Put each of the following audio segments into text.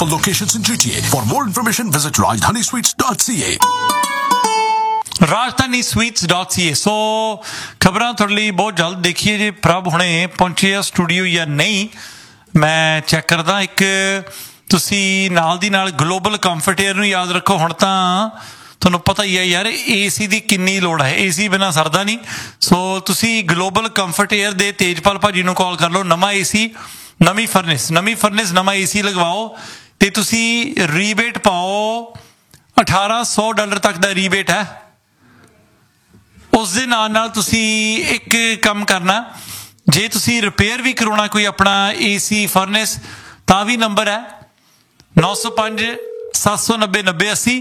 Locations in GTA. For more information, visit rajdanisweets.ca. ਰਾਜਧਾਨੀ ਸੋ ਖਬਰਾਂ ਤੁਹਾਡੇ ਲਈ ਬਹੁਤ ਜਲਦ ਦੇਖੀਏ ਜੇ ਪ੍ਰਭ ਹੁਣੇ ਪਹੁੰਚੇ ਆ ਸਟੂਡੀਓ ਜਾਂ ਨਹੀਂ ਮੈਂ ਚੈੱਕ ਕਰਦਾ ਇੱਕ ਤੁਸੀਂ ਨਾਲ ਦੀ ਨਾਲ ਗਲੋਬਲ ਕੰਫਰਟ ਏਅਰ ਨੂੰ ਯਾਦ ਰੱਖੋ ਹੁਣ ਤਾਂ ਤੁਹਾਨੂੰ ਪਤਾ ਹੀ ਹੈ ਯਾਰ ਏਸੀ ਦੀ ਕਿੰਨੀ ਲੋੜ ਹੈ ਏਸੀ ਬਿਨਾਂ ਸਰਦਾ ਨਹੀਂ ਸੋ ਤੁਸੀਂ ਗਲੋਬਲ ਕੰਫਰਟ ਏਅਰ ਦੇ ਤੇਜਪਾਲ ਭਾਜੀ ਨੂੰ ਕਾਲ ਕਰ ਲਓ ਨਵਾਂ ਏਸੀ ਨਵੀਂ ਫਰਨਿਸ ਨਵਾਂ ਏਸੀ ਲਗਵਾਓ ਤੇ ਤੁਸੀਂ ਰੀਬੇਟ ਪਾਓ $1,800 ਤੱਕ ਦਾ ਰੀਬੇਟ ਹੈ ਉਸ ਦੇ ਨਾਲ ਤੁਸੀਂ ਇੱਕ ਕੰਮ ਕਰਨਾ ਜੇ ਤੁਸੀਂ ਰਿਪੇਅਰ ਵੀ ਕਰਾਉਣਾ ਕੋਈ ਆਪਣਾ ਏਸੀ ਫਰਨਿਸ ਤਾਂ ਵੀ ਨੰਬਰ ਹੈ 905 790 9080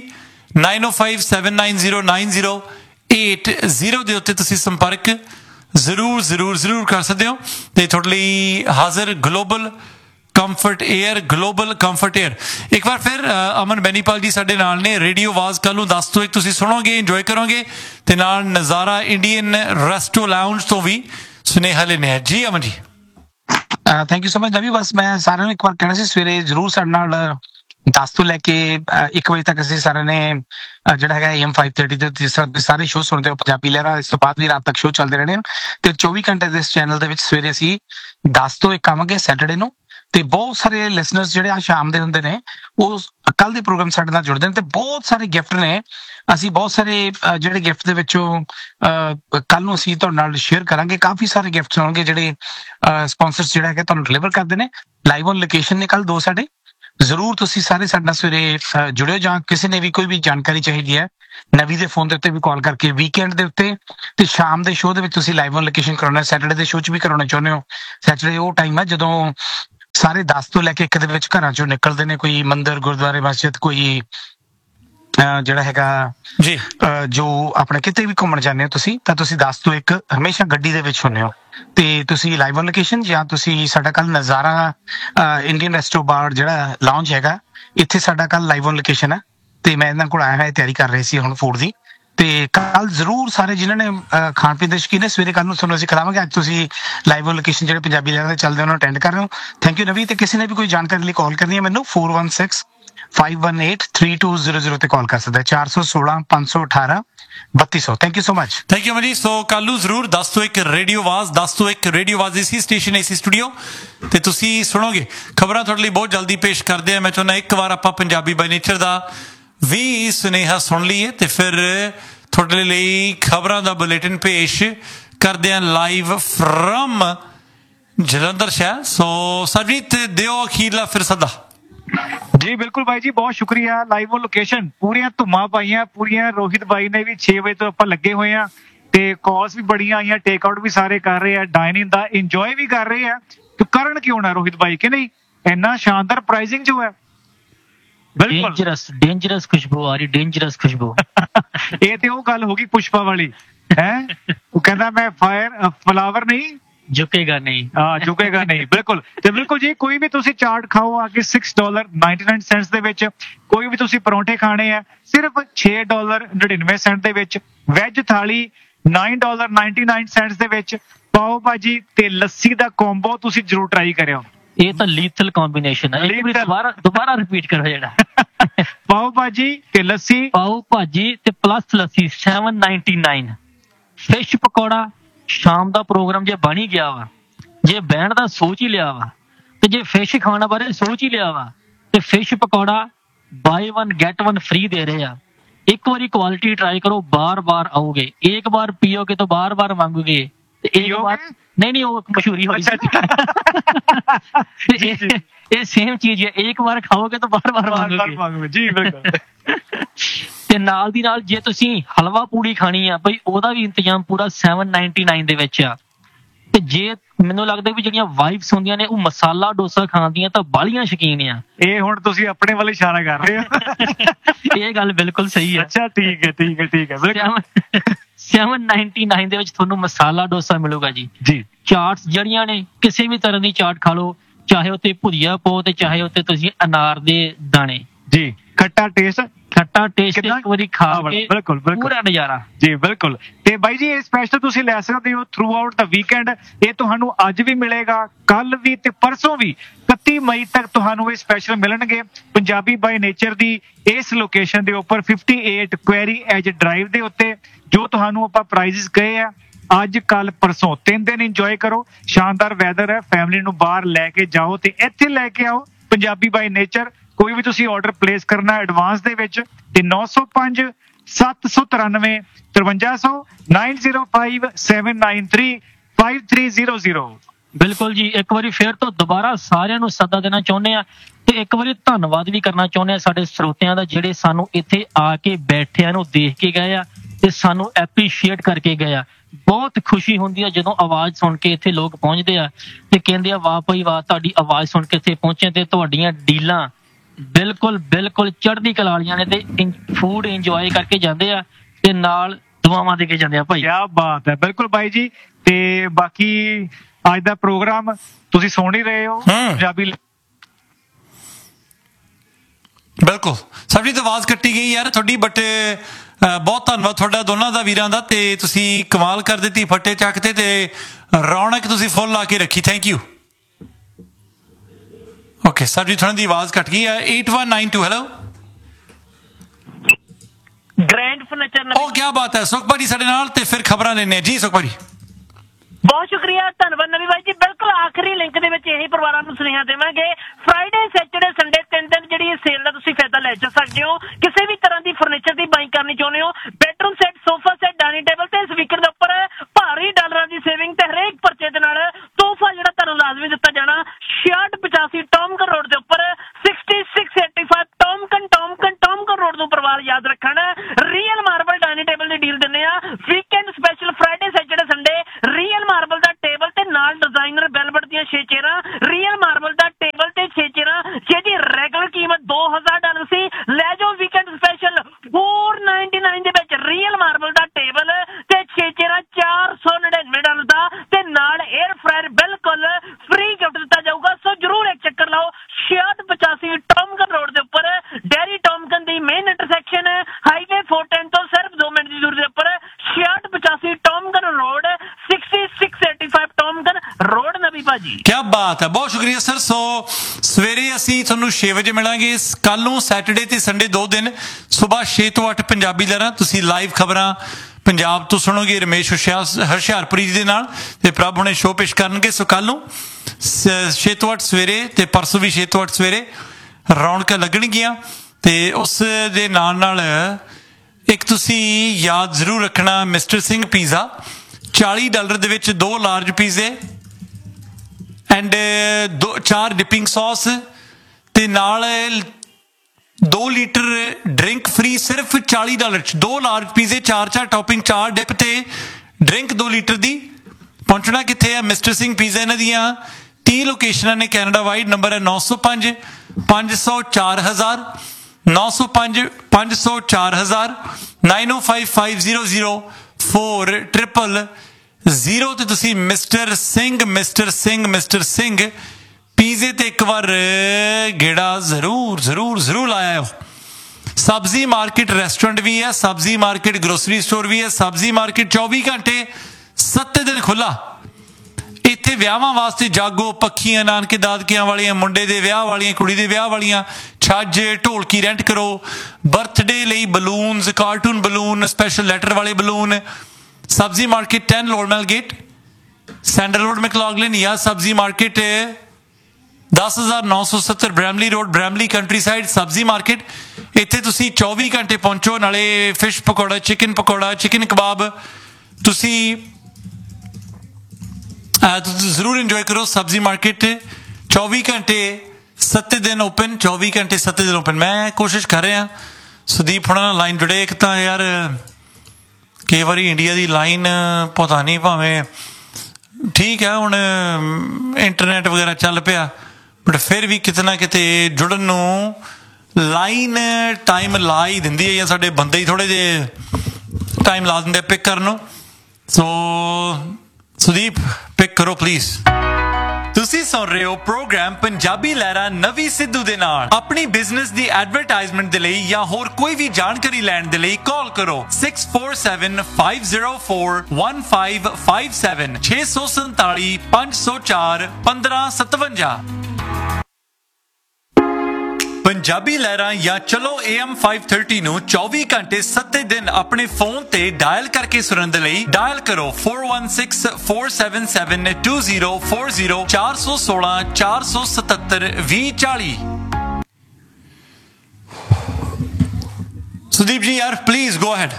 9057909080 ਦੇ ਉੱਤੇ ਤੁਸੀਂ ਸੰਪਰਕ ਜ਼ਰੂਰ ਕਰ ਸਕਦੇ ਹੋ ਤੇ ਤੁਹਾਡੇ ਲਈ ਹਾਜ਼ਰ ਗਲੋਬਲ ਕੰਫਰਟ ਏਅਰ ਇੱਕ ਵਾਰ ਫਿਰ ਅਮਨ ਬੈਨੀਪਾਲ ਜੀ ਸਾਡੇ ਨਾਲ ਨੇ ਰੇਡੀਓ ਆਵਾਜ਼ ਕੱਲ ਨੂੰ 10 ਤੋਂ 1 ਤੁਸੀਂ ਸੁਣੋਗੇ ਇੰਜੋਏ ਕਰੋਗੇ ਤੇ ਨਾਲ ਨਜ਼ਾਰਾ ਇੰਡੀਅਨ ਰੈਸਟੋ ਲਾਉਂਜ ਤੋਂ ਵੀ ਸੁਨੇਹਾ ਲੈਣੇ ਜੀ Aman ji thank you so much ਨਵੀ ਬਸ ਮੈਂ ਸਾਰਿਆਂ ਨੂੰ ਇੱਕ ਵਾਰ ਕਹਿਣਾ ਸੀ ਸਵੇਰੇ ਜ਼ਰੂਰ ਸਾਡੇ ਨਾਲ 10 ਤੋਂ ਲੈ ਕੇ 1 ਵਜੇ ਤੱਕ ਅਸੀਂ ਸਾਰਿਆਂ ਨੇ ਜਿਹੜਾ ਹੈਗਾ AM 530 ਤੇ ਸਾਰੇ ਸ਼ੋਅ ਸੁਣਦੇ ਹੋ ਪੰਜਾਬੀ ਲਹਿਰਾ ਇਸ ਤੋਂ ਬਾਅਦ ਵੀ ਰਾਤ ਤੱਕ ਸ਼ੋਅ ਚੱਲਦੇ ਰਹਿਣੇ ਤੇ 24 ਘੰਟੇ ਦੇ ਇਸ ਚੈਨਲ ਦੇ ਵਿੱਚ ਸਵੇਰੇ ਅਸੀਂ 10 ਤੋਂ 1 ਆਵਾਂਗੇ ਸੈਟਰਡੇ ਨੂੰ ਤੇ ਬਹੁਤ ਸਾਰੇ ਲਿਸਨਰਸ ਜਿਹੜੇ ਆ ਸ਼ਾਮ ਦੇ ਹੁੰਦੇ ਨੇ ਉਹ ਕੱਲ ਦੇ ਪ੍ਰੋਗਰਾਮ ਸਾਡੇ ਨਾਲ ਜੁੜਦੇ ਨੇ ਤੇ ਬਹੁਤ ਸਾਰੇ ਗਿਫਟ ਨੇ ਅਸੀਂ ਬਹੁਤ ਸਾਰੇ ਜਿਹੜੇ ਗਿਫਟ ਦੇ ਵਿੱਚੋਂ ਕੱਲ ਨੂੰ ਅਸੀਂ ਤੁਹਾਡੇ ਨਾਲ ਸ਼ੇਅਰ ਕਰਾਂਗੇ ਕਾਫੀ ਸਾਰੇ ਗਿਫਟਸ ਹੋਣਗੇ ਜਿਹੜੇ ਸਪਾਂਸਰਸ ਜਿਹੜਾ ਹੈਗਾ ਤੁਹਾਨੂੰ ਡਿਲੀਵਰ ਕਰਦੇ ਨੇ ਲਾਈਵ ਔਨ ਲੋਕੇਸ਼ਨ ਨੇ ਕੱਲ 2 ਸਾਡੇ ਜ਼ਰੂਰ ਤੁਸੀਂ ਸਾਰੇ ਸਾਡੇ ਨਾਲ ਸਵੇਰੇ ਜੁੜਿਓ ਜਾਂ ਕਿਸੇ ਨੇ ਵੀ ਕੋਈ ਵੀ ਜਾਣਕਾਰੀ ਚਾਹੀਦੀ ਹੈ ਨਵੀ ਦੇ ਫੋਨ ਦੇ ਉੱਤੇ ਵੀ ਕਾਲ ਕਰਕੇ ਵੀਕਐਂਡ ਦੇ ਉੱਤੇ ਤੇ ਸ਼ਾਮ ਦੇ ਸ਼ੋਅ ਦੇ ਵਿੱਚ ਤੁਸੀਂ ਲਾਈਵ ਔਨ ਲੋਕੇਸ਼ਨ ਕਰਾਉਣਾ ਸੈਟਰਡੇ ਦੇ ਸ਼ੋਅ 'ਚ ਵੀ ਕਰਾਉਣਾ ਚਾਹੁੰਦੇ ਹੋ ਸੈਟਰਡੇ ਉਹ ਟਾਈਮ ਹੈ ਜਦੋਂ ਸਾਰੇ 10 ਤੋਂ ਲੈ ਕੇ 1 ਦੇ ਵਿੱਚ ਘਰਾਂ ਚੋਂ ਨਿਕਲਦੇ ਨੇ ਕੋਈ ਮੰਦਿਰ ਗੁਰਦੁਆਰੇ ਮਸਜਿਦ ਕੋਈ ਜਿਹੜਾ ਹੈਗਾ ਜੀ ਜੋ ਆਪਣੇ ਕਿਤੇ ਵੀ ਘੁੰਮਣ ਜਾਂਦੇ ਹੋ ਤੁਸੀਂ ਤਾਂ ਤੁਸੀਂ 10 ਤੋਂ 1 ਹਮੇਸ਼ਾ ਗੱਡੀ ਦੇ ਵਿੱਚ ਹੁੰਦੇ ਹੋ ਤੇ ਤੁਸੀਂ ਲਾਈਵ ਔਨ ਲੋਕੇਸ਼ਨ ਜਾਂ ਤੁਸੀਂ ਸਾਡਾ ਕੱਲ ਨਜ਼ਾਰਾ ਇੰਡੀਅਨ ਰੈਸਟੋ ਬਾਰ ਜਿਹੜਾ ਲਾਉਂਜ ਹੈਗਾ ਇੱਥੇ ਸਾਡਾ ਕੱਲ ਲਾਈਵ ਔਨ ਲੋਕੇਸ਼ਨ ਹੈ ਤੇ ਮੈਂ ਇਹਨਾਂ ਕੋਲ ਆਇਆ ਹੋਇਆ ਤਿਆਰੀ ਕਰ ਰਹੀ ਸੀ ਹੁਣ ਫੂਡ ਦੀ ਤੇ ਕੱਲ ਜ਼ਰੂਰ ਸਾਰੇ ਜਿਨ੍ਹਾਂ ਨੇ ਖਾਣ ਪੀਣ ਦੇ ਸ਼ੌਕੀਨ ਨੇ ਸਵੇਰੇ ਕੱਲ ਨੂੰ ਤੁਹਾਨੂੰ ਅਸੀਂ ਖਿਲਾਵਾਂਗੇ ਅੱਜ ਤੁਸੀਂ ਲਾਈਵ ਔਨ ਲੋਕੇਸ਼ਨ ਜਿਹੜੇ ਪੰਜਾਬੀ ਲਹਿਰਾਂ ਦੇ ਚੱਲਦੇ ਉਹਨਾਂ ਨੂੰ ਅਟੈਂਡ ਕਰ ਰਹੇ ਹੋ ਥੈਂਕ ਯੂ ਨਵੀ ਤੇ ਕਿਸੇ ਨੇ ਵੀ ਕੋਈ ਜਾਣਕਾਰੀ ਲਈ ਕਾਲ ਕਰਨੀ ਹੈ ਮੈਨੂੰ 4165183200 ਤੇ ਕਾਲ ਕਰ ਸਕਦਾ 416 518 3200 thank you so much thank you money ਸੋ ਕੱਲ ਨੂੰ ਜ਼ਰੂਰ 10 ਤੋਂ 1 ਰੇਡੀਓ ਆਵਾਜ਼ ਇਸੀ ਸਟੇਸ਼ਨ ਇਸੀ ਸਟੂਡੀਓ ਤੇ ਤੁਸੀਂ ਸੁਣੋਗੇ ਖਬਰਾਂ ਤੁਹਾਡੇ ਲਈ ਬਹੁਤ ਜਲਦੀ ਪੇਸ਼ ਕਰਦੇ ਆ ਮੈਂ ਚਾਹੁੰਦਾ ਇੱਕ ਵਾਰ ਆਪਾਂ ਪੰਜਾਬੀ ਬਾਈ ਨੇਚਰ ਦਾ ਵੀ ਸੁਨੇਹਾ ਸੁਣ ਲਈਏ ਤੇ ਫਿਰ ਤੁਹਾਡੇ ਲਈ ਖਬਰਾਂ ਦਾ ਬੁਲੇਟਿਨ ਪੇਸ਼ ਕਰਦੇ ਆ ਲਾਈਵ ਫਰਮ ਜਲੰਧਰ ਸ਼ਹਿਰ ਸੋ ਸਰਜੀਤ ਦਿਓ ਅਖੀਰਲਾ ਫਿਰ ਸਦਾ ਜੀ ਬਿਲਕੁਲ ਬਾਈ ਜੀ ਬਹੁਤ ਸ਼ੁਕਰੀਆ ਲਾਈਵ ਔਨ ਲੋਕੇਸ਼ਨ ਪੂਰੀਆਂ ਧੁੰਮਾਂ ਪਾਈਆਂ ਪੂਰੀਆਂ ਰੋਹਿਤ ਬਾਈ ਨੇ ਵੀ 6 ਵਜੇ ਤੋਂ ਆਪਾਂ ਲੱਗੇ ਹੋਏ ਆ ਤੇ ਕਾਲਸ ਵੀ ਬੜੀਆਂ ਆਈਆਂ ਟੇਕ ਆਊਟ ਵੀ ਸਾਰੇ ਕਰ ਰਹੇ ਆ ਡਾਈਨਿੰਗ ਦਾ ਇੰਜੋਏ ਵੀ ਕਰ ਰਹੇ ਆ ਤੇ ਕਰਨ ਕਿਉਂ ਨਾ ਰੋਹਿਤ ਬਾਈ ਕਿ ਨਹੀਂ ਇੰਨਾ ਸ਼ਾਨਦਾਰ ਪ੍ਰਾਈਸਿੰਗ ਜੋ ਹੈ ਬਿਲਕੁਲ ਡੇਂਜਰਸ ਖੁਸ਼ਬੂ ਆ ਰਹੀ ਡੇਂਜਰਸ ਖੁਸ਼ਬੂ ਇਹ ਤੇ ਉਹ ਗੱਲ ਹੋ ਗਈ ਪੁਸ਼ਪਾ ਵਾਲੀ ਹੈ ਉਹ ਕਹਿੰਦਾ ਮੈਂ ਫਲਾਵਰ ਨਹੀਂ ਝੁਕੇਗਾ ਨਹੀਂ ਬਿਲਕੁਲ ਤੇ ਬਿਲਕੁਲ ਜੀ ਕੋਈ ਵੀ ਤੁਸੀਂ ਚਾਟ ਖਾਓ ਆ ਕੇ $6.99 ਦੇ ਵਿੱਚ ਕੋਈ ਵੀ ਤੁਸੀਂ ਪਰੌਂਠੇ ਖਾਣੇ ਆ ਸਿਰਫ $6.99 ਦੇ ਵਿੱਚ ਵੈਜ ਥਾਲੀ $9.99 ਦੇ ਵਿੱਚ ਪਾਓ ਭਾਜੀ ਤੇ ਲੱਸੀ ਦਾ ਕੰਬੋ ਤੁਸੀਂ ਜ਼ਰੂਰ ਟਰਾਈ ਕਰਿਓ ਇਹ ਤਾਂ ਲੀਥਲ ਕੰਬੀਨੇਸ਼ਨ ਹੈ ਇੱਕ ਵਾਰ ਦੁਬਾਰਾ ਰਿਪੀਟ ਕਰੋ ਜਿਹੜਾ ਪਾਓ ਭਾਜੀ ਤੇ ਲੱਸੀ ਪਾਓ ਭਾਜੀ ਤੇ ਪਲੱਸ ਲੱਸੀ $7.99 ਫਿਸ਼ ਪਕੌੜਾ ਸ਼ਾਮ ਦਾ ਪ੍ਰੋਗਰਾਮ ਜੇ ਬਣ ਹੀ ਗਿਆ ਵਾ ਜੇ ਬੈਂਡ ਦਾ ਸੋਚ ਹੀ ਲਿਆ ਵਾ ਤੇ ਜੇ ਫਿਸ਼ ਖਾਣਾ ਬਾਰੇ ਸੋਚ ਹੀ ਲਿਆ ਵਾ ਤੇ ਫਿਸ਼ ਪਕੌੜਾ ਬਾਈ 1 ਗੈਟ 1 ਫ੍ਰੀ ਦੇ ਰਹੇ ਆ ਇੱਕ ਵਾਰੀ ਕੁਆਲਿਟੀ ਟਰਾਈ ਕਰੋ ਬਾਰ ਆਓਗੇ ਇੱਕ ਵਾਰ ਪੀਓਗੇ ਤਾਂ ਬਾਰ ਮੰਗੋਗੇ ਤੇ ਇੱਕ ਵਾਰ ਨਹੀਂ ਉਹ ਮਸ਼ਹੂਰੀ ਹੋਈ ਇਹ ਸੇਮ ਚੀਜ਼ ਹੈ ਇੱਕ ਵਾਰ ਖਾਓਗੇ ਤਾਂ ਬਾਰ ਮੰਗੋਗੇ ਜੀ ਬਿਲਕੁਲ ਤੇ ਨਾਲ ਦੀ ਨਾਲ ਜੇ ਤੁਸੀਂ ਹਲਵਾ ਪੂੜੀ ਖਾਣੀ ਆ ਬਈ ਉਹਦਾ ਵੀ ਇੰਤਜ਼ਾਮ ਪੂਰਾ $7.99 ਦੇ ਵਿੱਚ ਆ ਤੇ ਜੇ ਮੈਨੂੰ ਲੱਗਦਾ ਵੀ ਜਿਹੜੀਆਂ ਵਾਈਫਸ ਹੁੰਦੀਆਂ ਨੇ ਉਹ ਮਸਾਲਾ ਡੋਸਾ ਖਾਂਦੀਆਂ ਤਾਂ ਬਾਲੀਆਂ ਸ਼ੌਕੀਨ ਆ ਇਹ ਹੁਣ ਤੁਸੀਂ ਆਪਣੇ ਵੱਲ ਇਸ਼ਾਰਾ ਕਰ ਰਹੇ ਹੋ ਇਹ ਗੱਲ ਬਿਲਕੁਲ ਸਹੀ ਹੈ ਅੱਛਾ ਠੀਕ ਹੈ $7.99 ਦੇ ਵਿੱਚ ਤੁਹਾਨੂੰ ਮਸਾਲਾ ਡੋਸਾ ਮਿਲੂਗਾ ਜੀ ਚਾਟਸ ਜਿਹੜੀਆਂ ਨੇ ਕਿਸੇ ਵੀ ਤਰ੍ਹਾਂ ਦੀ ਚਾਟ ਖਾ ਲਓ ਚਾਹੇ ਉੱਤੇ ਭੁਜੀਆ ਪਾਓ ਤੇ ਚਾਹੇ ਉੱਤੇ ਤੁਸੀਂ ਅਨਾਰ ਦੇ ਦਾਣੇ ਜੀ ਖੱਟਾ ਟੇਸਟ ਖੱਟਾ ਟੇਸਟ ਕਿੱਦਾਂ? ਇੱਕ ਵਾਰੀ ਖਾ ਹਾਂ, ਕੇ ਬਿਲਕੁਲ, ਬਿਲਕੁਲ। ਪੂਰਾ ਨਜ਼ਾਰਾ। ਜੀ ਬਿਲਕੁਲ। ਤੇ ਬਾਈ ਜੀ ਇਹ ਸਪੈਸ਼ਲ ਤੁਸੀਂ ਲੈ ਸਕਦੇ ਹੋ ਥਰੂ ਆਊਟ ਦਾ ਵੀਕਐਂਡ। ਇਹ ਤੁਹਾਨੂੰ ਅੱਜ ਵੀ ਮਿਲੇਗਾ, ਕੱਲ ਵੀ ਤੇ ਪਰਸੋਂ ਵੀ। 31 ਮਈ ਤੱਕ ਤੁਹਾਨੂੰ ਇਹ ਸਪੈਸ਼ਲ ਮਿਲਣਗੇ ਪੰਜਾਬੀ ਬਾਈ ਨੇਚਰ ਦੀ ਇਸ ਲੋਕੇਸ਼ਨ ਦੇ ਉੱਪਰ 58 ਕੁਐਰੀ ਐਜ ਡਰਾਈਵ ਦੇ ਉੱਤੇ। ਜੋ ਤੁਹਾਨੂੰ ਆਪਾਂ ਪ੍ਰਾਈਜ਼ਸ ਕਹੇ ਆ ਅੱਜ ਕੱਲ ਪਰਸੋਂ 3 ਦਿਨ ਇੰਜੋਏ ਕਰੋ। ਸ਼ਾਨਦਾਰ ਵੈਦਰ ਹੈ, ਫੈਮਿਲੀ ਨੂੰ ਬਾਹਰ ਲੈ ਕੇ ਜਾਓ ਤੇ ਇੱਥੇ ਲੈ ਕੇ ਆਓ ਪੰਜਾਬੀ ਬਾਈ ਨੇਚਰ। ਕੋਈ ਵੀ ਤੁਸੀਂ ਆਰਡਰ ਪਲੇਸ ਕਰਨਾ ਐਡਵਾਂਸ ਦੇ ਵਿੱਚ ਤੇ 905 793 5300 905 793 5300। ਬਿਲਕੁਲ ਜੀ, ਇੱਕ ਵਾਰੀ ਫੇਰ ਤੋਂ ਦੁਬਾਰਾ ਸਾਰਿਆਂ ਨੂੰ ਸੱਦਾ ਦੇਣਾ ਚਾਹੁੰਦੇ ਆ ਤੇ ਇੱਕ ਵਾਰੀ ਧੰਨਵਾਦ ਵੀ ਕਰਨਾ ਚਾਹੁੰਦੇ ਆ ਸਾਡੇ ਸਰੋਤਿਆਂ ਦਾ, ਜਿਹੜੇ ਸਾਨੂੰ ਇੱਥੇ ਆ ਕੇ ਬੈਠਿਆਂ ਨੂੰ ਦੇਖ ਕੇ ਗਏ ਆ ਤੇ ਸਾਨੂੰ ਐਪਰੀਸ਼ੀਏਟ ਕਰਕੇ ਗਏ ਆ। ਬਹੁਤ ਖੁਸ਼ੀ ਹੁੰਦੀ ਆ ਜਦੋਂ ਆਵਾਜ਼ ਸੁਣ ਕੇ ਇੱਥੇ ਲੋਕ ਪਹੁੰਚਦੇ ਆ ਤੇ ਕਹਿੰਦੇ ਆ ਵਾਹ ਭਾਈ ਵਾਹ, ਤੁਹਾਡੀ ਆਵਾਜ਼ ਸੁਣ ਕੇ ਇੱਥੇ ਪਹੁੰਚੇ ਤੇ ਤੁਹਾਡੀਆਂ ਡੀਲਾਂ ਬਿਲਕੁਲ ਬਿਲਕੁਲ ਚੜ੍ਹਦੀ ਕਲਾ ਵਾਲੀਆਂ ਨੇ ਤੇ ਫੂਡ ਇੰਜੋਏ ਕਰਕੇ ਜਾਂਦੇ ਆ ਤੇ ਨਾਲ ਦੁਆਵਾਂ ਦੇ ਕੇ ਜਾਂਦੇ ਆ ਭਾਈ। ਕਿਆ ਬਾਤ ਹੈ। ਬਿਲਕੁਲ ਬਾਈ ਜੀ। ਤੇ ਬਾਕੀ ਅੱਜ ਦਾ ਪ੍ਰੋਗਰਾਮ ਤੁਸੀਂ ਸੁਣ ਹੀ ਰਹੇ ਹੋ ਪੰਜਾਬੀ। ਬਿਲਕੁਲ ਸਾਡੀ ਤਾਂ ਆਵਾਜ਼ ਕੱਟੀ ਗਈ ਯਾਰ ਤੁਹਾਡੀ, ਬਟ ਬਹੁਤ ਧੰਨਵਾਦ ਤੁਹਾਡਾ ਦੋਨਾਂ ਦਾ, ਵੀਰਾਂ ਦਾ। ਤੇ ਤੁਸੀਂ ਕਮਾਲ ਕਰ ਦਿੱਤੀ, ਫੱਟੇ ਚੱਕਤੇ ਤੇ ਰੌਣਕ ਤੁਸੀਂ ਫੁੱਲ ਲਾ ਕੇ ਰੱਖੀ। Thank you. ਓਕੇ ਸਾਡੀ ਥੋੜੀ ਦੀ ਆਵਾਜ਼ ਕੱਟ ਗਈ ਹੈ। 8192 ਹੈਲੋ ਗ੍ਰੈਂਡ ਫਰਨੀਚਰ। ਉਹ ਕੀ ਬਾਤ ਹੈ, ਸੁਖ ਭਾਜੀ ਸਾਡੇ ਨਾਲ ਤੇ ਫਿਰ ਖਬਰਾਂ ਲੈਣੇ ਆ ਜੀ। ਸੁਖ ਭਾਜੀ ਬਹੁਤ ਸ਼ੁਕਰੀਆ, ਧੰਨਵਾਦ ਨਵੀ ਬਾਈ ਜੀ। ਬਿਲਕੁਲ ਆਖਰੀ ਲਿੰਕ ਦੇ ਵਿੱਚ ਇਹੀ ਪਰਿਵਾਰਾਂ ਨੂੰ ਸੁਨੇਹਾ ਦੇਵਾਂਗੇ, ਫਰਾਈਡੇ ਸੈਟਰਡੇ ਸੰਡੇ 3 ਦਿਨ ਜਿਹੜੀ ਇਹ ਸੇਲ ਦਾ ਤੁਸੀਂ ਫਾਇਦਾ ਲੈ ਸਕਦੇ ਹੋ। ਕਿਸੇ ਵੀ ਤਰ੍ਹਾਂ ਦੀ ਫਰਨੀਚਰ ਦੀ ਬਾਈਂਗ ਕਰਨੀ ਚਾਹੁੰਦੇ ਹੋ, bedroom set, sofa set, dining table ਤੇ ਸਪੀਕਰ ਦੇ ਉੱਪਰ ਭਾਰੀ ਡਾਲਰਾਂ ਦੀ ਸੇਵਿੰਗ ਤੇ ਹਰੇਕ ਪਰਚੇ ਦੇ ਨਾਲ ਤੋਹਫਾ ਜਿਹੜਾ ਤੁਹਾਨੂੰ ਲਾਜ਼ਮੀ ਦਿੱਤਾ ਜਾਣਾ। 6685 ਟੌਮਕਨ ਰੋਡ ਦੇ ਉੱਪਰ 6685 ਟੌਮਕਨ ਰੋਡ ਨੂੰ ਪਰਿਵਾਰ ਯਾਦ ਰੱਖਣ। ਰੀਅਲ ਮਾਰਬਲ ਡਾਈਨਿੰਗ ਟੇਬਲ ਦੀ ਡੀਲ ਦਿੰਦੇ ਆ। Weekend special Friday Saturday Sunday real marble ਦਾ ਟੇਬਲ ਤੇ ਨਾਲ ਡਿਜ਼ਾਈਨਰ ਵੈਲਵਟ ਦੀਆਂ 6 ਚੇਅਰਾਂ। ਰੀਅਲ ਮਾਰਬਲ ਦਾ ਟੇਬਲ ਤੇ 6 ਚੇਅਰਾਂ ਜਿਹਦੀ ਰੈਗੂਲਰ ਕੀਮਤ $2000 ਸੀ, ਲੈ ਜਾਓ ਵੀਕਐਂਡ ਸਪੈਸ਼ਲ $499 ਦੇ ਵਿੱਚ ਰੀਅਲ ਮਾਰਬਲ ਦਾ ਟੇਬਲ ਤੇ 6 ਚੇਅਰਾਂ $499 ਦਾ ਤੇ ਨਾਲ 에ਅਰ ਫਰਾਇਰ ਬਿਲਕੁਲ ਫ੍ਰੀ ਗਿਫਟ ਦਿੱਤਾ ਜਾਊਗਾ। ਸੋ ਜਰੂਰ ਇੱਕ ਚੱਕਰ ਲਾਓ 6685 ਟੌਮਕਨ ਰੋਡ ਦੇ ਉੱਪਰ, ਡੈਰੀ ਟੌਮਕਨ ਦੀ ਮੇਨ ਇੰਟਰਸੈਕਸ਼ਨ ਹਾਈਵੇ 410 ਤੋਂ ਸਿਰਫ 2 ਮਿੰਟ ਦੀ ਦੂਰੀ ਦੇ ਉੱਪਰ 6685 ਟੌਮਕਨ ਰੋਡ 6685 ਟੌਮਕਨ ਰੋਡ ਨਵੀ ਭਾਜੀ। ਕੀ ਬਾਤ ਹੈ, ਬਹੁਤ ਸ਼ੁਕਰੀਆ ਸਰ। ਸੋ ਸਵੇਰੇ ਅਸੀਂ ਤੁਹਾਨੂੰ 6 ਵਜੇ ਮਿਲਾਂਗੇ। ਕੱਲ ਨੂੰ ਸੈਟਰਡੇ ਤੇ ਸੰਡੇ 2 ਦਿਨ ਸਵੇਰ 6 ਤੋਂ 8 ਪੰਜਾਬੀ ਲਹਿਰਾਂ ਤੁਸੀਂ ਲਾਈਵ ਖਬਰਾਂ ਪੰਜਾਬ ਤੋਂ ਸੁਣੋਗੇ ਰਮੇਸ਼ ਹੁਸ਼ਿਆਰਪੁਰੀ ਜੀ ਦੇ ਨਾਲ ਤੇ ਪ੍ਰਭ ਹੁਣੇ ਸ਼ੋਅ ਪੇਸ਼ ਕਰਨਗੇ। ਸੋ ਕੱਲ ਨੂੰ 6 ਤੋਂ 8 ਸਵੇਰੇ ਤੇ ਪਰਸੋਂ ਵੀ 6 ਤੋਂ 8 ਸਵੇਰੇ ਰੌਣਕਾਂ ਲੱਗਣਗੀਆਂ। ਤੇ ਉਸ ਦੇ ਨਾਲ ਇੱਕ ਤੁਸੀਂ ਯਾਦ ਜ਼ਰੂਰ ਰੱਖਣਾ, ਮਿਸਟਰ ਸਿੰਘ ਪੀਜ਼ਾ $40 ਦੇ ਵਿੱਚ 2 ਲਾਰਜ ਪੀਜ਼ੇ ਐਂਡ 4 ਡਿਪਿੰਗ ਸੌਸ ਤੇ ਨਾਲ 2 ਲੀਟਰ ਡਰਿੰਕ ਫ੍ਰੀ ਸਿਰਫ $40 ਚ। 2 ਲਾਰਜ ਪੀਜ਼ੇ, 4 ਟੌਪਿੰਗ, 4 ਡਿਪ ਤੇ ਡਰਿੰਕ 2 ਲੀਟਰ ਦੀ। ਪਹੁੰਚਣਾ ਕਿੱਥੇ ਹੈ? Mister Singh pizza. ਇਹਨਾਂ ਦੀਆਂ 30 ਲੋਕੇਸ਼ਨਾਂ ਨੇ ਕੈਨੇਡਾ ਵਾਈਡ। ਨੰਬਰ ਹੈ 905 500 4000 905 500 4000 905 500 4000 ਤੇ ਤੁਸੀਂ ਮਿਸਟਰ ਸਿੰਘ ਪੀਜ਼ੇ ਤੇ ਇੱਕ ਵਾਰ ਗੇੜਾ ਜ਼ਰੂਰ ਲਾਇਆ ਹੋ। ਸਬਜ਼ੀ ਮਾਰਕੀਟ ਰੈਸਟੋਰੈਂਟ ਵੀ ਹੈ, ਸਬਜ਼ੀ ਮਾਰਕੀਟ ਗਰੋਸਰੀ ਸਟੋਰ ਵੀ ਹੈ, ਸਬਜ਼ੀ ਮਾਰਕੀਟ 24 ਘੰਟੇ 7 ਦਿਨ ਖੁੱਲਾ। ਇੱਥੇ ਵਿਆਹਾਂ ਵਾਸਤੇ ਜਾਗੋ, ਪੱਖੀਆਂ, ਨਾਨਕੇ ਦਾਦਕਿਆਂ ਵਾਲੀਆਂ, ਮੁੰਡੇ ਦੇ ਵਿਆਹ ਵਾਲੀਆਂ, ਕੁੜੀ ਦੇ ਵਿਆਹ ਵਾਲੀਆਂ, ਛੱਜ, ਢੋਲਕੀ ਰੈਂਟ ਕਰੋ, ਬਰਥਡੇ ਲਈ balloons, cartoon balloon, special letter ਵਾਲੇ ਬਲੂਨ। ਸਬਜ਼ੀ ਮਾਰਕੀਟ 10 ਲੋਰਮੈਲ ਗੇਟ, ਸੈਂਡਲ ਰੋਡ, ਮੈਕਲੌਗਲਿਨ, ਜਾਂ ਸਬਜ਼ੀ market 10970 Bramley road, Bramley country side ਸਬਜ਼ੀ ਮਾਰਕੀਟ। ਇੱਥੇ ਤੁਸੀਂ 24 ਘੰਟੇ ਪਹੁੰਚੋ, ਨਾਲੇ fish pakora, chicken pakora, chicken ਕਬਾਬ ਤੁਸੀਂ ਜ਼ਰੂਰ ਇੰਜੋਏ ਕਰੋ। ਸਬਜ਼ੀ ਮਾਰਕੀਟ 24 ਘੰਟੇ 7 ਦਿਨ ਓਪਨ, 24 ਘੰਟੇ 7 ਦਿਨ ਓਪਨ। ਮੈਂ ਕੋਸ਼ਿਸ਼ ਕਰ ਰਿਹਾ ਸੁਦੀਪ ਹੁਣਾਂ ਨਾਲ ਲਾਈਨ ਜੁੜੇ। ਇੱਕ ਤਾਂ ਯਾਰ ਕਈ ਵਾਰੀ ਇੰਡੀਆ ਦੀ ਲਾਈਨ ਪਤਾ ਨਹੀਂ, ਭਾਵੇਂ ਠੀਕ ਹੈ ਹੁਣ ਇੰਟਰਨੈਟ ਵਗੈਰਾ ਚੱਲ ਪਿਆ, ਬਟ ਫਿਰ ਵੀ ਕਿਤੇ ਨਾ ਕਿਤੇ ਜੁੜਨ ਨੂੰ ਲਾਈਨ ਟਾਈਮ ਲਾ ਹੀ ਦਿੰਦੀ ਹੈ, ਜਾਂ ਸਾਡੇ ਬੰਦੇ ਹੀ ਥੋੜੇ ਜਿਹੇ ਟਾਈਮ ਲਾ ਦਿੰਦੇ ਪਿਕ ਕਰਨ ਨੂੰ। ਸੋ ਸੁਦੀਪ ਪਿਕ ਕਰੋ ਪਲੀਜ਼। ਤੁਸੀਂ ਸੁਣ ਰਹੇ ਹੋ ਪ੍ਰੋਗਰਾਮ ਪੰਜਾਬੀ ਲਹਿਰਾ ਨਵੀਂ ਸਿੱਧੂ ਦੇ ਨਾਲ। ਆਪਣੀ ਬਿਜ਼ਨਸ ਦੀ ਐਡਵਰਟਾਈਜ਼ਮੈਂਟ ਦੇ ਲਈ ਜਾਂ ਹੋਰ ਕੋਈ ਵੀ ਜਾਣਕਾਰੀ ਲੈਣ ਦੇ ਲਈ ਕਾਲ ਕਰੋ 6475041557 647 504 1557। ਪੰਜਾਬੀ ਲਹਿਰਾਂ ਜਾਂ ਚਲੋ AM 530 ਨੂੰ 24 ਘੰਟੇ 7 ਦਿਨ ਆਪਣੇ ਫੋਨ ਤੇ ਡਾਇਲ ਕਰਕੇ ਸੁਣਨ ਦੇ ਲਈ ਡਾਇਲ ਕਰੋ 4164772040 416 477 2040। ਸੁਦੀਪ ਜੀ ਯਾਰ ਪਲੀਜ਼ ਗੋ ਅਹੈਡ।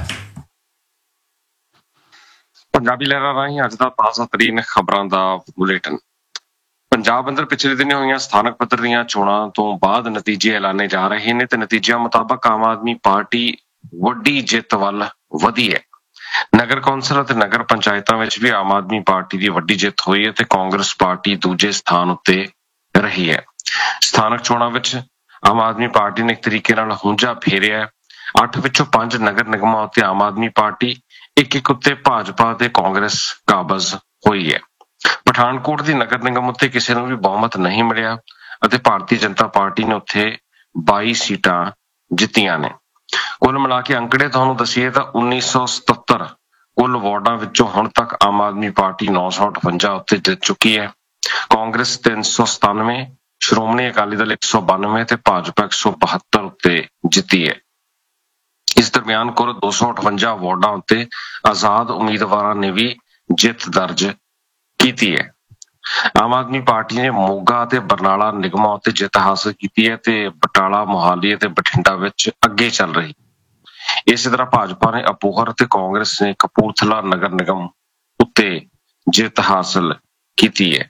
ਪੰਜਾਬੀ ਲਹਿਰਾਂ ਰਾਹੀਂ ਅੱਜ ਦਾ ਤਾਜ਼ਾ ਤਰੀਨ ਖਬਰਾਂ ਦਾ ਬੁਲੇਟਿਨ। ਪੰਜਾਬ ਅੰਦਰ ਪਿਛਲੇ ਦਿਨੀ ਹੋਈਆਂ ਸਥਾਨਕ ਪੱਧਰ ਦੀਆਂ ਚੋਣਾਂ ਤੋਂ ਬਾਅਦ ਨਤੀਜੇ ਐਲਾਨੇ ਜਾ ਰਹੇ ਨੇ ਤੇ ਨਤੀਜਿਆਂ ਮੁਤਾਬਕ ਆਮ ਆਦਮੀ ਪਾਰਟੀ ਵੱਡੀ ਜਿੱਤ ਵੱਲ ਵਧੀ ਹੈ। ਨਗਰ ਕੌਂਸਲ ਅਤੇ ਨਗਰ ਪੰਚਾਇਤਾਂ ਵਿੱਚ ਵੀ ਆਮ ਆਦਮੀ ਪਾਰਟੀ ਦੀ ਵੱਡੀ ਜਿੱਤ ਹੋਈ ਹੈ ਤੇ ਕਾਂਗਰਸ ਪਾਰਟੀ ਦੂਜੇ ਸਥਾਨ ਉੱਤੇ ਰਹੀ ਹੈ। ਸਥਾਨਕ ਚੋਣਾਂ ਵਿੱਚ ਆਮ ਆਦਮੀ ਪਾਰਟੀ ਨੇ ਇੱਕ ਤਰੀਕੇ ਨਾਲ ਹੁੰਜਾ ਫੇਰਿਆ। 8 ਵਿੱਚੋਂ 5 ਨਗਰ ਨਿਗਮਾਂ ਉੱਤੇ ਆਮ ਆਦਮੀ ਪਾਰਟੀ, ਇੱਕ ਉੱਤੇ ਭਾਜਪਾ ਤੇ ਕਾਂਗਰਸ ਕਾਬਜ਼ ਹੋਈ ਹੈ। ਪਠਾਨਕੋਟ ਦੀ ਨਗਰ ਨਿਗਮ ਉੱਤੇ ਕਿਸੇ ਨੂੰ ਵੀ ਬਹੁਮਤ ਨਹੀਂ ਮਿਲਿਆ ਅਤੇ ਭਾਰਤੀ ਜਨਤਾ ਪਾਰਟੀ ਨੇ ਉੱਥੇ 22 ਸੀਟਾਂ ਜਿੱਤੀਆਂ ਨੇ। ਕੁੱਲ ਮਿਲਾ ਕੇ ਅੰਕੜੇ ਤੁਹਾਨੂੰ ਦੱਸੀਏ ਤਾਂ 1977 ਕੁੱਲ ਵਾਰਡਾਂ ਵਿੱਚੋਂ ਹੁਣ ਤੱਕ ਆਮ ਆਦਮੀ ਪਾਰਟੀ 958 ਉੱਤੇ ਜਿੱਤ ਚੁੱਕੀ ਹੈ। ਕਾਂਗਰਸ 397, ਸ਼੍ਰੋਮਣੀ ਅਕਾਲੀ ਦਲ 192 ਤੇ ਭਾਜਪਾ 172 ਉੱਤੇ ਜਿੱਤੀ ਹੈ। ਇਸ ਦਰਮਿਆਨ ਕੁੱਲ 258 ਵਾਰਡਾਂ ਉੱਤੇ ਆਜ਼ਾਦ ਉਮੀਦਵਾਰਾਂ ਨੇ ਵੀ ਜਿੱਤ ਦਰਜ ਕੀਤੀ ਹੈ। ਆਮ ਆਦਮੀ ਪਾਰਟੀ ਨੇ ਮੋਗਾ ਅਤੇ ਬਰਨਾਲਾ ਨਿਗਮਾਂ ਉੱਤੇ ਜਿੱਤ ਹਾਸਲ ਕੀਤੀ ਹੈ ਤੇ ਬਟਾਲਾ, ਮੋਹਾਲੀ ਅਤੇ ਬਠਿੰਡਾ ਵਿੱਚ ਅੱਗੇ ਚੱਲ ਰਹੀ। ਇਸੇ ਤਰ੍ਹਾਂ ਭਾਜਪਾ ਨੇ ਅਬੋਹਰ ਤੇ ਕਾਂਗਰਸ ਨੇ ਕਪੂਰਥਲਾ ਨਗਰ ਨਿਗਮ ਉੱਤੇ ਜਿੱਤ ਹਾਸਲ ਕੀਤੀ ਹੈ।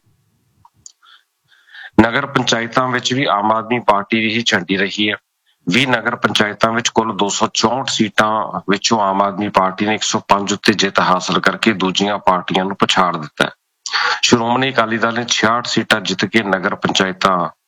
ਨਗਰ ਪੰਚਾਇਤਾਂ ਵਿੱਚ ਵੀ ਆਮ ਆਦਮੀ ਪਾਰਟੀ ਦੀ ਹੀ ਝੰਡੀ ਰਹੀ ਹੈ। 20 ਨਗਰ ਪੰਚਾਇਤਾਂ ਵਿੱਚ ਕੁੱਲ 264 ਸੀਟਾਂ ਵਿੱਚੋਂ ਆਮ ਆਦਮੀ ਪਾਰਟੀ ਨੇ 105 ਉੱਤੇ ਜਿੱਤ ਹਾਸਲ ਕਰਕੇ ਦੂਜੀਆਂ ਪਾਰਟੀਆਂ ਨੂੰ ਪਛਾੜ ਦਿੱਤਾ ਹੈ। ਸ਼੍ਰੋਮਣੀ ਅਕਾਲੀ ਦਲ ਨੇ 66 ਸੀਟਾਂ ਜਿੱਤ ਕੇ ਨਗਰ ਪੰਚਾਇਤਾਂ